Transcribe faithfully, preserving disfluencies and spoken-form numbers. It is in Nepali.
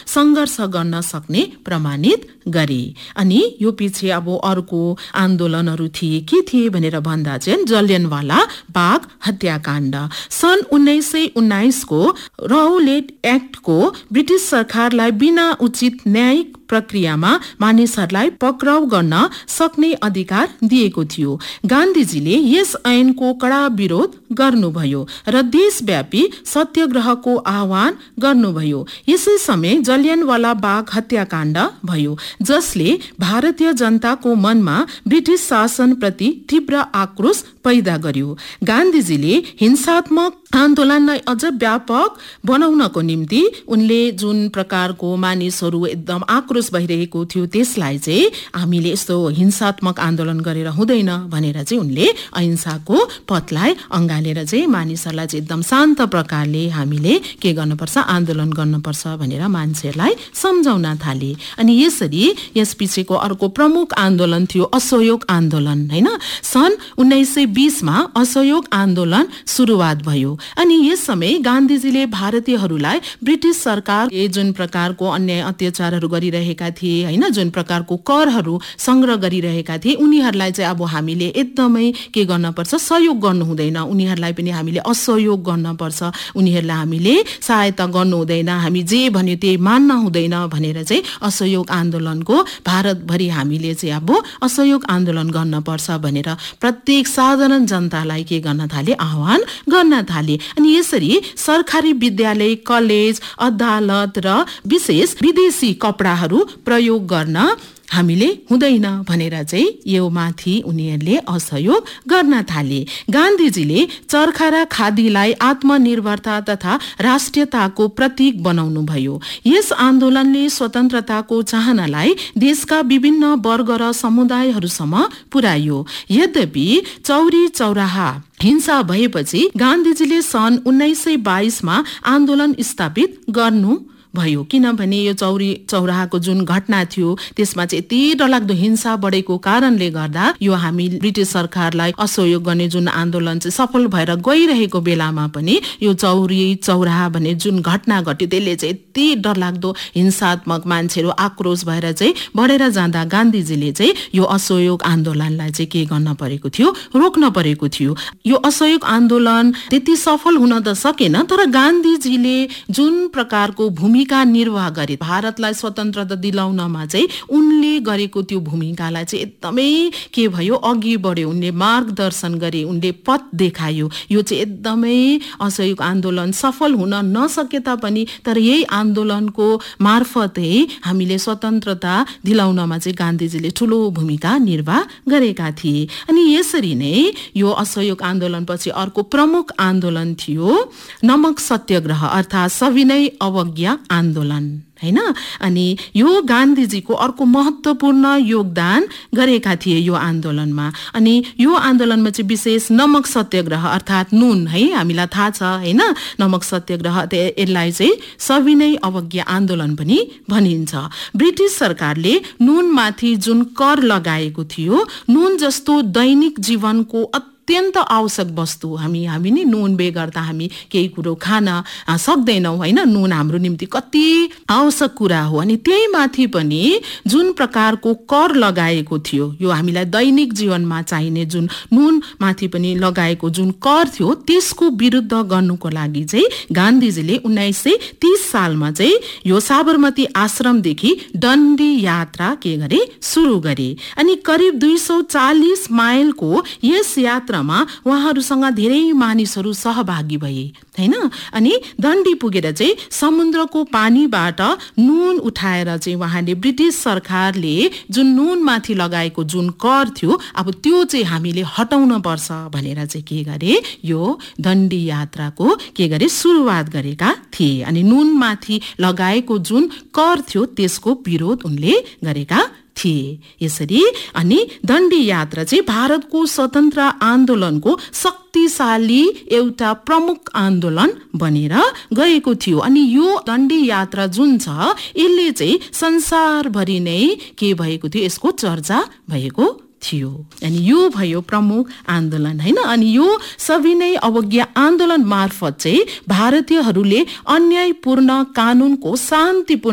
संघर्ष गर्न सक्ने प्रमाणित गरे। अनि यो पछि अब अर्को आन्दोलनहरू थिए, के थिए भनेर भन्दा चाहिँ जलियनवाला बाग हत्याकाण्ड। सन् उन्नाइस सय उन्नाइसको राउलेट एक्टको ब्रिटिस सरकारलाई बिना उचित न्यायिक प्रक्रियामा मानिसहरूलाई पक्राउ गर्न सक्ने अधिकार दिएको थियो। गान्धीजीले यस ऐनको कडा विरोध गर्नुभयो र देशव्यापी सत्याग्रहको आह्वान गर्नुभयो। यसै समय जलियनवाला बाग हत्याकाण्ड भयो, जसले भारतीय जनताको मनमा ब्रिटिस शासनप्रति तीव्र आक्रोश पैदा गर्यो। गान्धीजीले हिंसात्मक आन्दोलनलाई अझ व्यापक बनाउनको निम्ति उनले जुन प्रकारको मानिसहरू एकदम आक्रोश भइरहेको थियो त्यसलाई चाहिँ हामीले यस्तो हिंसात्मक आन्दोलन गरेर हुँदैन भनेर चाहिँ उनले अहिंसाको पथलाई अँगालेर चाहिँ मानिसहरूलाई चाहिँ एकदम शान्त प्रकारले हामीले के गर्नुपर्छ, आन्दोलन गर्नुपर्छ भनेर मान्छेहरूलाई सम्झाउन थाले। अनि यसरी यस पछिको अर्को प्रमुख आन्दोलन थियो असहयोग आन्दोलन, हैन। सन् उन्नाइस सय बीसमा असहयोग आन्दोलन सुरुवात भयो। अनि यस समय गान्धीजीले भारतीयहरूलाई ब्रिटिस सरकारले जुन प्रकारको अन्याय अत्याचारहरू गरिरहेका थिए, हैन, जुन प्रकारको करहरू संग्रह गरिरहेका थिए, उनीहरूलाई चाहिँ अब हामीले एकदमै के गर्न पर्छ, सहयोग गर्नु हुँदैन, उनीहरूलाई पनि हामीले असहयोग गर्न पर्छ, उनीहरूलाई हामीले सहायता गर्नु हुँदैन, हामी जे भन्यो त्यही मान्न हुँदैन भनेर चाहिँ असहयोग आन्दोलनको भारतभरि हामीले चाहिँ अब असहयोग आन्दोलन गर्न पर्छ भनेर प्रत्येक साधारण जनतालाई के गर्न थाले, आह्वान गर्न थाले। अनि यसरी सरकारी विद्यालय, कलेज, अदालत र विशेष विदेशी कपडाहरू प्रयोग गर्न हामीले हुँदैन भनेर चाहिँ यो माथि उनीहरूले असहयोग गर्न थाले। गान्धीजीले चरखा र खादीलाई आत्मनिर्भरता तथा राष्ट्रियताको प्रतीक बनाउनु भयो। यस आन्दोलनले स्वतन्त्रताको चाहनालाई देशका विभिन्न वर्ग र समुदायहरूसम्म पुर्यायो। यद्यपि चौरी चौराहा हिंसा भएपछि गान्धीजीले सन् उन्नाइस सय बाइसमा आन्दोलन स्थापित गर्नु भयो, किनभने यो चौरी चौराहाको जुन घटना थियो त्यसमा चाहिँ यति डरलाग्दो हिंसा बढेको कारणले गर्दा यो हामी ब्रिटिस सरकारलाई असहयोग गर्ने जुन आन्दोलन चाहिँ सफल भएर गइरहेको बेलामा पनि यो चौरी चौराहा भन्ने जुन घटना घट्यो त्यसले चाहिँ यति डरलाग्दो हिंसात्मक मान्छेहरू आक्रोश भएर चाहिँ बढेर जाँदा गान्धीजीले चाहिँ यो असहयोग आन्दोलनलाई चाहिँ के गर्न परेको थियो, रोक्न परेको थियो। यो असहयोग आन्दोलन त्यति सफल हुन त सकेन, तर गान्धीजीले जुन प्रकारको भूमि भूमिका निर्वाह गरे, भारतलाई स्वतन्त्रता दिलाउनमा चाहिँ उनले गरेको त्यो भूमिकालाई चाहिँ एकदमै के भयो, अघि बढ्यो, उनले मार्गदर्शन गरे, उनले पथ देखायो। यो चाहिँ एकदमै असहयोग आन्दोलन सफल हुन नसके तापनि तर यही आन्दोलनको मार्फतै हामीले स्वतन्त्रता दिलाउनमा चाहिँ गान्धीजीले ठुलो भूमिका निर्वाह गरेका थिए। अनि यसरी नै यो असहयोग आन्दोलनपछि अर्को प्रमुख आन्दोलन थियो नमक सत्याग्रह अर्थात् सविनय अवज्ञा आन्दोलन, हैन। अनि यो गान्धीजीको अर्को महत्त्वपूर्ण योगदान गरेका थिए यो आन्दोलनमा। अनि यो आन्दोलनमा चाहिँ विशेष नमक सत्याग्रह अर्थात् नुन, है, हामीलाई थाहा छ, हैन, नमक सत्याग्रह यसलाई चाहिँ सविनय अवज्ञा आन्दोलन पनि भनिन्छ। ब्रिटिस सरकारले नुनमाथि जुन कर लगाएको थियो, नुन जस्तो दैनिक जीवनको अत्यन्त आवश्यक वस्तु, हामी हामी नि नुन बेगर त हामी केही कुरो खान सक्दैनौँ, होइन। नुन हाम्रो निम्ति कति आवश्यक कुरा हो। अनि त्यही माथि पनि जुन प्रकारको कर लगाएको थियो, यो हामीलाई दैनिक जीवनमा चाहिने जुन नुन माथि पनि लगाएको जुन कर थियो त्यसको विरुद्ध गर्नुको लागि चाहिँ गान्धीजीले उन्नाइस सय तीस सालमा चाहिँ यो साबरमती आश्रमदेखि डन्डी यात्रा के गरे, सुरु गरे। अनि करिब दुई सौ चालीस माइलको यस यात्रा उहाँहरूसँग धेरै मानिसहरू सहभागी भए, हैन। अनि दण्डी पुगेर चाहिँ समुद्रको पानीबाट नुन उठाएर चाहिँ उहाँले ब्रिटिस सरकारले जुन नुन माथि लगाएको जुन कर थियो अब त्यो चाहिँ हामीले हटाउन पर्छ भनेर चाहिँ के गरे, यो दण्डी यात्राको के गरे, सुरुवात गरेका थिए। अनि नुन माथि लगाएको जुन कर थियो त्यसको विरोध उनले गरेका थिए। यसरी अनि दण्डी यात्रा चाहिँ भारतको स्वतन्त्र आन्दोलनको शक्तिशाली एउटा प्रमुख आन्दोलन बनेर गएको थियो। अनि यो दण्डी यात्रा जुन छ यसले चाहिँ संसारभरि नै के भएको थियो, यसको चर्चा भएको थियो। अनि यो भयो प्रमुख आन्दोलन, हैन। अनि यो सविनय अवज्ञा आन्दोलन मार्फत चाहिँ भारतीयहरूले अन्यायपूर्ण कानुनको शान्तिपूर्ण